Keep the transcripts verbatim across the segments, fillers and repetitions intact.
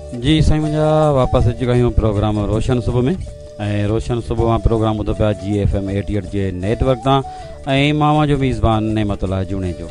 जी साईं, मुंहिंजा वापसि अची विया आहियूं प्रोग्राम रोशन सुबुह में। ऐं रोशन सुबुह मां प्रोग्राम ॿुधो पिया जी एफ एम एटी एट जे नेटवर्क तां ऐं मामा जो मेज़बान नेमतुल्लाह जूणे जो।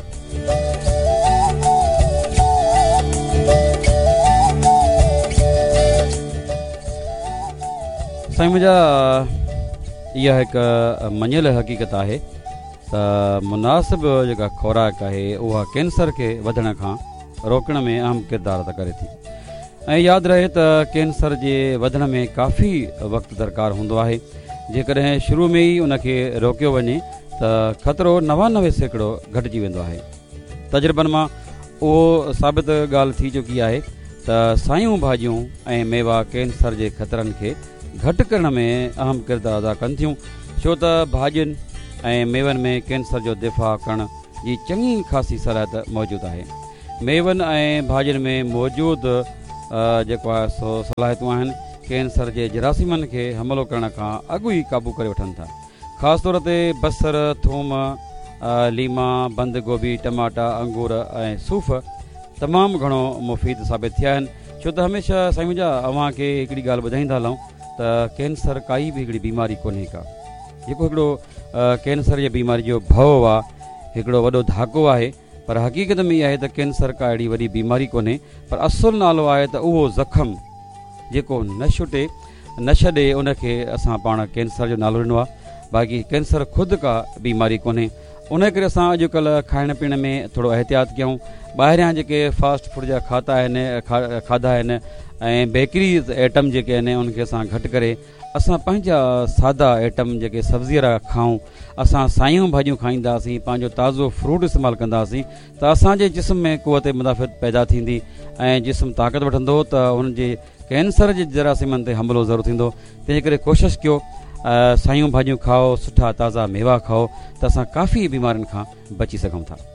साईं, मुंहिंजा इहा हिकु मञियल हक़ीक़त आहे त मुनासिब जेका खुराक आहे उहा कैंसर खे वधण खां रोकण में अहम किरदारु अदा करे थी। ऐं यादि रहे त कैंसर जे वधण में काफ़ी वक़्तु दरकारु हूंदो आहे। जेकॾहिं शुरू में ई उनखे रोकियो वञे त ख़तरो नवानवे सैकड़ो घटिजी वेंदो आहे। तजुर्बनि मां उहो साबित ॻाल्हि थी चुकी आहे त सायूं भाॼियूं ऐं मेवा कैंसर जे ख़तरनि खे घटि करण में अहम किरदारु अदा कनि थियूं, छो त भाॼियुनि ऐं मेवनि में कैंसर जो दिफ़ा करण जी चङी ख़ासी सलाहियत मौजूदु आहे। मेवनि ऐं भाॼियुनि में मौजूदु जेको आहे सो सलाहियतूं आहिनि कैंसर जे जरासीमनि खे हमिलो करण खां अॻु ई क़ाबू करे वठनि था। ख़ासि तौर ते बसर, थूम, लीमा, बंद गोभी, टमाटा, अंगूर ऐं सूफ़ तमामु घणो मुफ़ीद साबित थिया आहिनि, छो त हमेशह साईं मुंहिंजा अव्हांखे हिकिड़ी ॻाल्हि ॿुधाईंदा हलूं त कैंसर काई बि हिकिड़ी बीमारी कोन्हे का। जेको हिकिड़ो कैंसर जी बीमारी जो भउ आहे, हिकिड़ो वॾो धाको आहे, पर हक़ीक़त में इहा आहे त कैंसर का अहिड़ी वॾी बीमारी कोन्हे, पर असुलु नालो आहे त उहो ज़ख़म जेको न छुटे न छॾे उनखे असां पाण कैंसर जो नालो ॾिनो आहे। बाक़ी कैंसर ख़ुदि का बीमारी कोन्हे। उन करे असां अॼुकल्ह खाइण पीअण में थोरो एहतियात कयूं। ॿाहिरियां जेके फास्ट फूड जा खाता आहिनि खा खाधा आहिनि ऐं बेकरीज़ आइटम जेके आहिनि उनखे असां घटि करे असां पंहिंजा सादा आइटम जेके सब्ज़ी वारा खाऊं, असां सायूं भाॼियूं खाईंदासीं, पंहिंजो ताज़ो फ्रूट इस्तेमालु कंदासीं त असांजे जिस्म में क़ुवत मुदाफ़त पैदा थींदी ऐं जिस्म ताक़त वठंदो त हुनजे कैंसर जे जरासीमनि ते हमिलो ज़रूरु थींदो। तंहिं करे कोशिशि कयो सायूं भाॼियूं खाओ, सुठा ताज़ा मेवा खाओ त असां काफ़ी बीमारियुनि खां बची सघूं था।